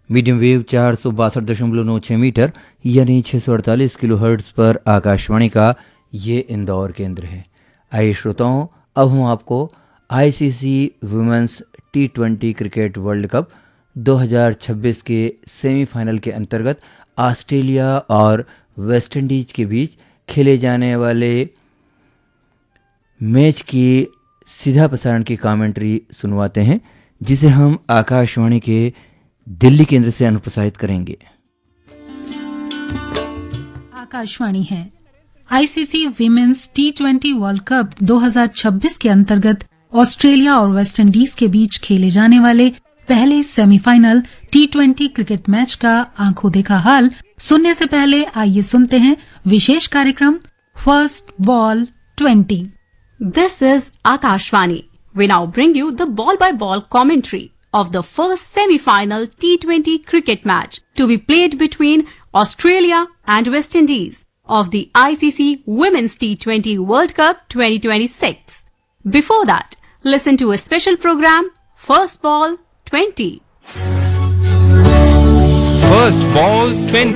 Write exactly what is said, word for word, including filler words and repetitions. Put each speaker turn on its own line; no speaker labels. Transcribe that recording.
Medium wave चार सौ बासठ दशमलव नौ छः मीटर यानी छः सौ अड़तालीस किलो हर्ट्ज पर आकाशवाणी का ये इंदौर केंद्र है। आइए श्रोताओं, अब हम आपको ICC women's T twenty cricket world cup दो हज़ार छब्बीस के सेमीफाइनल के अंतर्गत ऑस्ट्रेलिया और वेस्ट इंडीज के बीच खेले जाने वाले मैच की सीधा प्रसारण की कमेंट्री सुनवाते हैं, जिसे हम आकाशवाणी के दिल्ली केंद्र से अनुप्रसारित करेंगे।
आकाशवाणी है। ICC women's T twenty world cup दो हज़ार छब्बीस के अंतर्गत ऑस्ट्रेलिया और वेस्ट इंडीज के बीच खेले जाने वाले पहले semifinal T twenty cricket match का आंखों देखा हाल सुनने से पहले आइए सुनते हैं विशेष कार्यक्रम first ball twenty.
This is Akashvani. We now bring you the ball-by-ball commentary of the first semi-final T twenty cricket match to be played between Australia and West Indies of the I C C Women's T twenty World Cup twenty twenty-six. Before that, listen to a special program, First Ball twenty.
First Ball twenty.